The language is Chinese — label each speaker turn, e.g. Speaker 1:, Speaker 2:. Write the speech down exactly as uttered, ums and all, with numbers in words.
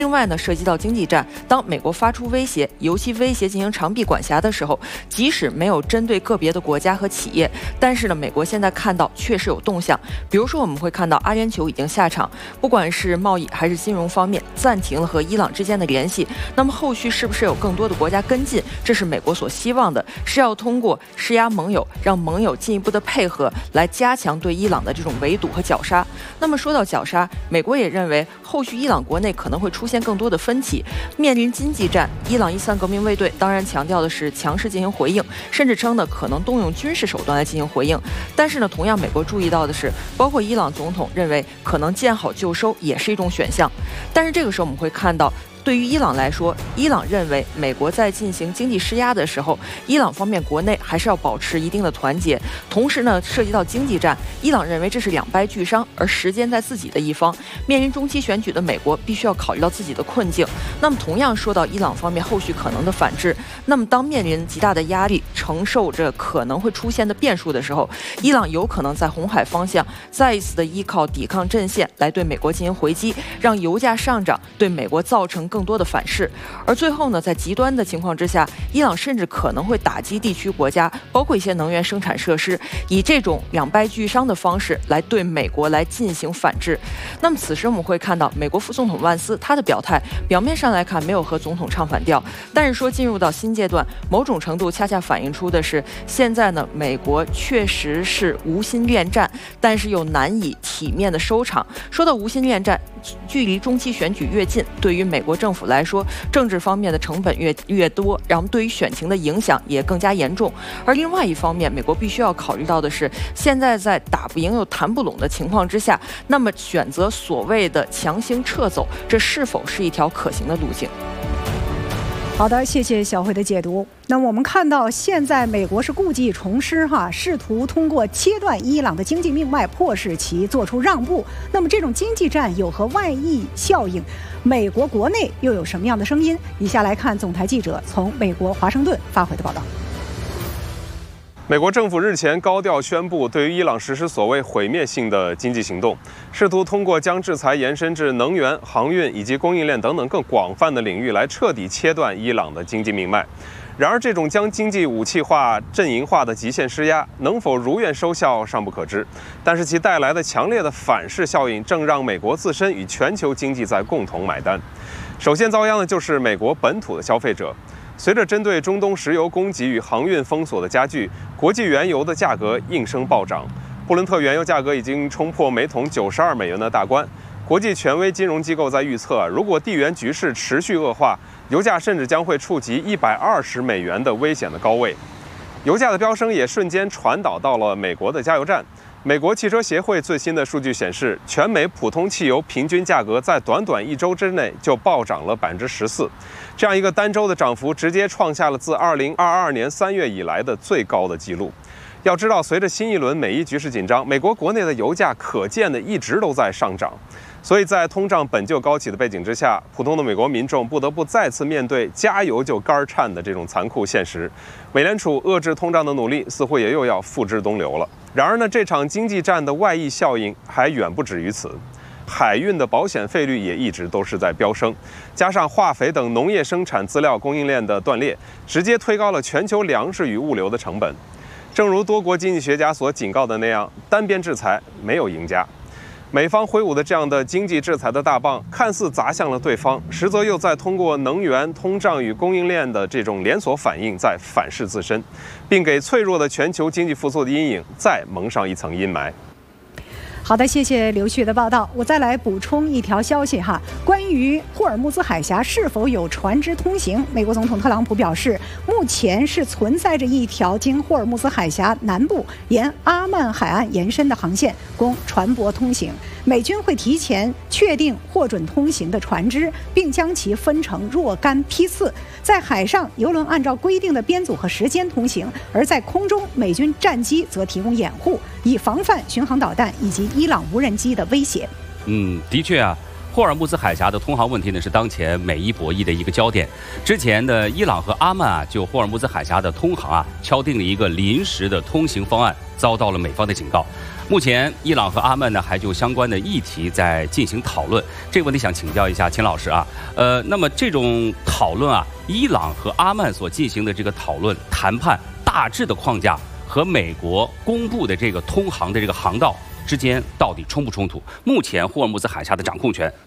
Speaker 1: 另外呢，涉及到经济战，当美国发出威胁，尤其威胁进行长臂管辖的时候，即使没有针对个别的国家和企业，但是呢，美国现在看到确实有动向。比如说，我们会看到阿联酋已经下场，不管是贸易还是金融方面，暂停了和伊朗之间的联系。那么后续是不是有更多的国家跟进？这是美国所希望的，是要通过施压盟友，让盟友进一步的配合，来加强对伊朗的这种围堵和绞杀。那么说到绞杀，美国也认为后续伊朗国内可能会出现更多的分歧，面临经济战，伊朗伊斯兰革命卫队当然强调的是强势进行回应，甚至称呢可能动用军事手段来进行回应。但是呢，同样美国注意到的是，包括伊朗总统认为可能见好就收也是一种选项。但是这个时候我们会看到，对于伊朗来说，伊朗认为美国在进行经济施压的时候，伊朗方面国内还是要保持一定的团结。同时呢，涉及到经济战，伊朗认为这是两败俱伤，而时间在自己的一方。面临中期选举的美国，必须要考虑到自己的困境。那么，同样说到伊朗方面后续可能的反制，那么当面临极大的压力，承受着可能会出现的变数的时候，伊朗有可能在红海方向再一次的依靠抵抗阵线来对美国进行回击，让油价上涨，对美国造成更多的反噬。而最后呢，在极端的情况之下，伊朗甚至可能会打击地区国家，包括一些能源生产设施，以这种两败俱伤的方式来对美国来进行反制。那么此时我们会看到，美国副总统万斯他的表态，表面上来看没有和总统唱反调，但是说进入到新阶段，某种程度恰恰反映出的是，现在呢，美国确实是无心恋战，但是又难以体面的收场。说到无心恋战，距离中期选举越近，对于美国政府来说，政治方面的成本越越多，然后对于选情的影响也更加严重。而另外一方面，美国必须要考虑到的是，现在在打不赢又谈不拢的情况之下，那么选择所谓的强行撤走，这是否是一条可行的路径？
Speaker 2: 好的，谢谢小慧的解读。那么我们看到，现在美国是故技重施哈，试图通过切断伊朗的经济命脉，迫使其做出让步。那么这种经济战有何外溢效应？美国国内又有什么样的声音？以下来看总台记者从美国华盛顿发回的报道。
Speaker 3: 美国政府日前高调宣布，对于伊朗实施所谓毁灭性的经济行动，试图通过将制裁延伸至能源、航运以及供应链等等更广泛的领域，来彻底切断伊朗的经济命脉。然而，这种将经济武器化、阵营化的极限施压，能否如愿收效尚不可知。但是其带来的强烈的反噬效应，正让美国自身与全球经济在共同买单。首先遭殃的就是美国本土的消费者。随着针对中东石油供给与航运封锁的加剧，国际原油的价格应声暴涨。布伦特原油价格已经冲破每桶九十二美元的大关。国际权威金融机构在预测，如果地缘局势持续恶化，油价甚至将会触及一百二十美元的危险的高位。油价的飙升也瞬间传导到了美国的加油站。美国汽车协会最新的数据显示，全美普通汽油平均价格在短短一周之内就暴涨了百分之十四，这样一个单周的涨幅，直接创下了自二零二二年三月以来的最高的纪录。要知道，随着新一轮美伊局势紧张，美国国内的油价可见的一直都在上涨。所以在通胀本就高企的背景之下，普通的美国民众不得不再次面对加油就肝颤的这种残酷现实。美联储遏制通胀的努力似乎也又要付之东流了。然而呢，这场经济战的外溢效应还远不止于此。海运的保险费率也一直都是在飙升，加上化肥等农业生产资料供应链的断裂，直接推高了全球粮食与物流的成本。正如多国经济学家所警告的那样，单边制裁没有赢家。美方挥舞的这样的经济制裁的大棒，看似砸向了对方，实则又在通过能源、通胀与供应链的这种连锁反应，在反噬自身，并给脆弱的全球经济复苏的阴影再蒙上一层阴霾。
Speaker 2: 好的，谢谢刘旭的报道。我再来补充一条消息哈，关于霍尔木兹海峡是否有船只通行，美国总统特朗普表示，目前是存在着一条经霍尔木兹海峡南部沿阿曼海岸延伸的航线，供船舶通行。美军会提前确定获准通行的船只，并将其分成若干批次。在海上，油轮按照规定的编组和时间通行；而在空中，美军战机则提供掩护，以防范巡航导弹以及伊朗无人机的威胁。
Speaker 4: 嗯，的确啊。霍尔木兹海峡的通航问题呢，是当前美伊博弈的一个焦点。之前的伊朗和阿曼啊，就霍尔木兹海峡的通航啊，敲定了一个临时的通行方案，遭到了美方的警告。 目前，伊朗和阿曼呢还就相关的议题在进行讨论。这个问题想请教一下秦老师啊，呃，那么这种讨论啊，伊朗和阿曼所进行的这个讨论谈判，大致的框架和美国公布的这个通航的这个航道之间到底冲不冲突？目前霍尔木兹海峡的掌控权